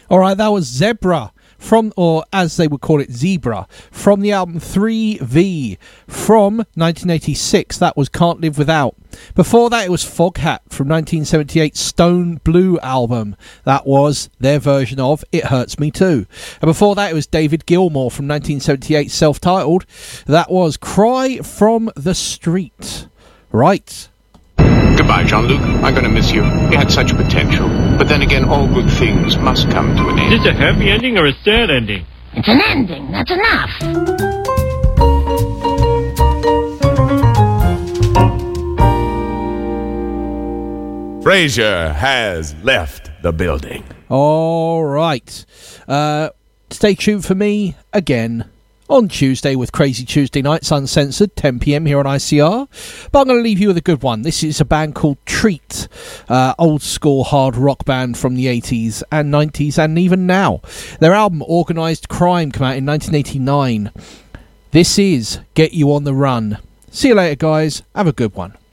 All right, that was Zebra from, or as they would call it, Zebra, from the album 3V from 1986. That was Can't Live Without. Before that, it was Foghat from 1978 Stone Blue album. That was their version of It Hurts Me Too. And before that, it was David Gilmour from 1978 self-titled. That was Cry from the Street. Right. Goodbye, Jean-Luc. I'm going to miss you. You had such potential. But then again, all good things must come to an end. Is this a happy ending or a sad ending? It's an ending. That's enough. Frasier has left the building. All right. Stay tuned for me again on Tuesday with Crazy Tuesday Nights Uncensored, 10 p.m. here on ICR. But I'm going to leave you with a good one. This is a band called Treat, old school hard rock band from the 80s and 90s and even now. Their album Organised Crime came out in 1989. This is Get You on the Run. See you later, guys. Have a good one.